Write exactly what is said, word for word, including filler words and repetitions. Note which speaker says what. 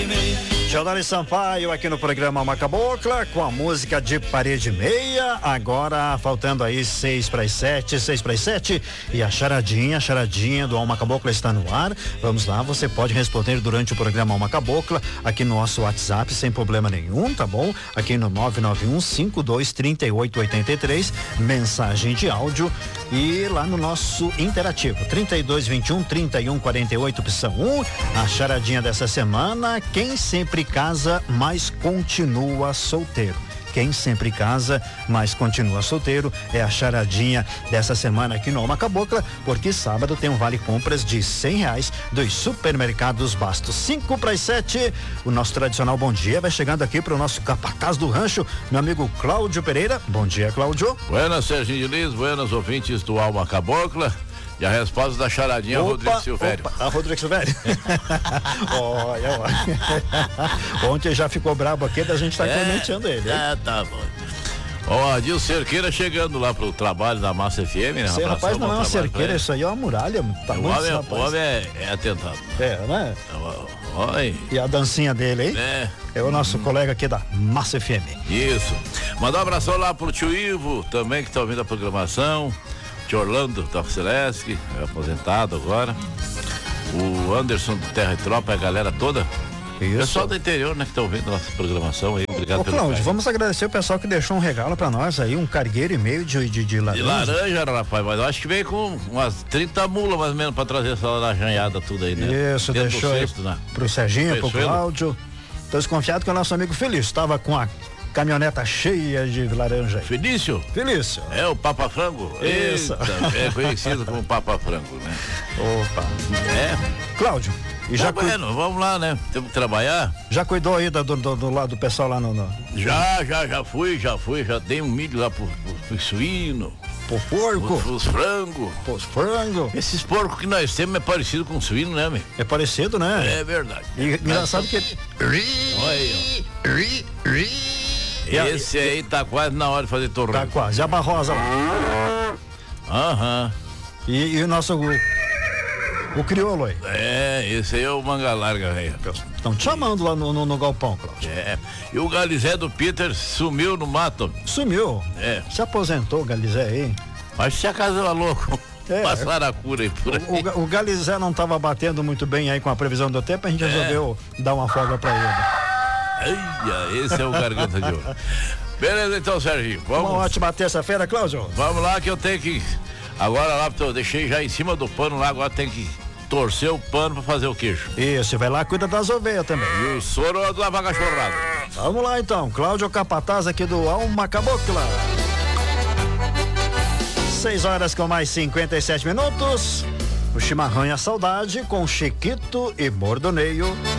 Speaker 1: parede meia.
Speaker 2: Teodoro Sampaio aqui no programa Alma Cabocla com a música de Parede Meia. Agora faltando aí seis para as sete, seis para as sete e a charadinha, a charadinha do Alma Cabocla está no ar. Vamos lá, você pode responder durante o programa Alma Cabocla aqui no nosso WhatsApp sem problema nenhum, tá bom? Aqui no nove nove um, cinco dois três oito oito três, mensagem de áudio, e lá no nosso interativo trinta e dois, vinte e um, trinta e um, quarenta e oito, opção um. A charadinha dessa semana: quem sempre casa, mas continua solteiro. Quem sempre casa, mas continua solteiro, é a charadinha dessa semana aqui no Alma Cabocla, porque sábado tem um vale compras de cem reais dos supermercados Bastos. Cinco para as sete, o nosso tradicional bom dia vai chegando aqui para o nosso capataz do rancho, meu amigo Cláudio Pereira. Bom dia, Cláudio.
Speaker 3: Buenas, Serginho Diniz, buenas ouvintes do Alma Cabocla. E a resposta da charadinha é Rodrigo Silvério.
Speaker 2: Opa, a Rodrigo Silvério. Olha, olha. Ontem já ficou brabo aqui, da gente tá é, comenteando ele.
Speaker 3: É, tá bom. Ó, Adil Cerqueira chegando lá pro trabalho da Massa F M, né?
Speaker 2: Esse rapaz não é uma cerqueira, isso aí é uma muralha. Tá
Speaker 3: o homem, o homem é, é atentado.
Speaker 2: É, né?
Speaker 3: Oi.
Speaker 2: E a dancinha dele, hein?
Speaker 3: É.
Speaker 2: É o nosso hum. colega aqui da Massa F M.
Speaker 3: Isso. Mandar um abração lá pro tio Ivo, também que tá ouvindo a programação. Orlando da Celeste, é aposentado agora. O Anderson do Terra e Tropa, a galera toda. Isso. Pessoal do interior, né, que tá ouvindo nossa programação aí. Obrigado. Ô, pelo
Speaker 2: Cláudio, vamos agradecer o pessoal que deixou um regalo pra nós aí, um cargueiro e meio de, de, de laranja.
Speaker 3: De laranja, rapaz, mas eu acho que veio com umas trinta mulas mais ou menos pra trazer essa laranjada tudo aí, né?
Speaker 2: Isso, Dentro deixou cesto, aí né? pro Serginho, pro Cláudio. Tô desconfiado que o nosso amigo Felício tava com a caminhoneta cheia de laranja.
Speaker 3: Felício?
Speaker 2: Felício.
Speaker 3: É o Papa Frango?
Speaker 2: Isso.
Speaker 3: Eita, é conhecido como Papa Frango, né?
Speaker 2: Opa.
Speaker 3: É.
Speaker 2: Cláudio, e já
Speaker 3: tá bueno, vamos lá, né? Temos que trabalhar.
Speaker 2: Já cuidou aí do, do, do lado do pessoal lá no, no...
Speaker 3: Já, já, já fui, já fui, já dei um milho lá pro, pro, pro suíno.
Speaker 2: Pro porco?
Speaker 3: Pro, pros frangos.
Speaker 2: Pros frangos.
Speaker 3: Esses porcos que nós temos é parecido com suíno, né, meu?
Speaker 2: É parecido, né?
Speaker 3: É verdade.
Speaker 2: E engraçado que...
Speaker 3: Olha aí, ó. Esse aí tá quase na hora de fazer torrão.
Speaker 2: Tá quase. E a barrosa lá?
Speaker 3: Aham.
Speaker 2: E, e o nosso... O, o crioulo aí?
Speaker 3: É, esse aí é o manga larga, velho.
Speaker 2: Estão te chamando lá no, no, no galpão, Cláudio.
Speaker 3: É. E o Galizé do Peter sumiu no mato.
Speaker 2: Sumiu?
Speaker 3: É.
Speaker 2: Se aposentou o Galizé aí?
Speaker 3: Mas se acaso é louco. É. Passaram a cura aí por aí.
Speaker 2: O, o, o Galizé não tava batendo muito bem aí com a previsão do tempo, a gente é. resolveu dar uma folga pra ele.
Speaker 3: Eia, esse é o Garganta de Ouro. Beleza, então, Serginho. Vamos.
Speaker 2: Uma ótima terça-feira, Cláudio.
Speaker 3: Vamos lá que eu tenho que. Agora lá, eu deixei já em cima do pano lá, agora tem que torcer o pano pra fazer o queijo.
Speaker 2: Isso, vai lá, cuida das ovelhas também.
Speaker 3: E o soro do vaca chorrada.
Speaker 2: Vamos lá então, Cláudio Capataz aqui do Alma Cabocla. seis horas com mais cinquenta e sete minutos. O chimarrão e a saudade com Chiquito e Bordoneio.